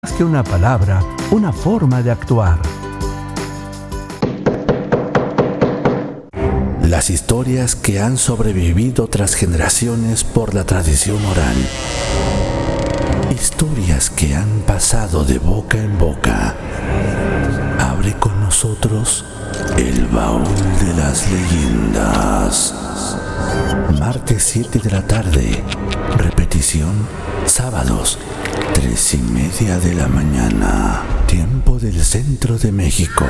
Más que una palabra, una forma de actuar. Las historias que han sobrevivido tras generaciones por la tradición oral. Historias que han pasado de boca en boca. Abre con nosotros el baúl de las leyendas. Martes 7 de la tarde. Repetición sábados 3:30 de la mañana. Tiempo del centro de México.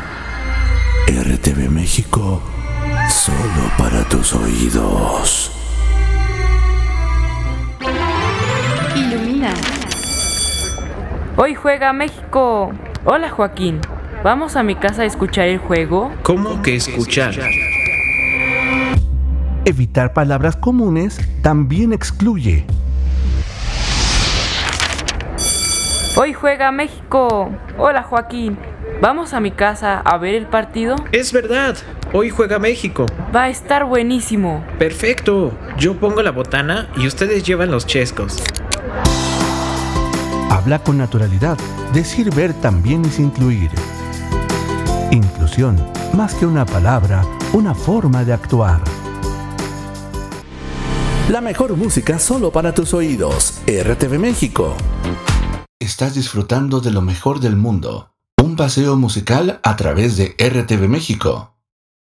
RTV México, solo para tus oídos. Ilumina. Hoy juega México. Hola Joaquín, ¿vamos a mi casa a escuchar el juego? ¿Cómo que escuchar? Evitar palabras comunes también excluye. Hoy juega México. Hola Joaquín, ¿vamos a mi casa a ver el partido? Es verdad, hoy juega México. Va a estar buenísimo. Perfecto, yo pongo la botana y ustedes llevan los chescos. Habla con naturalidad. Decir ver también es incluir. Inclusión, más que una palabra, una forma de actuar. La mejor música solo para tus oídos. RTV México. Estás disfrutando de lo mejor del mundo. Un paseo musical a través de RTV México.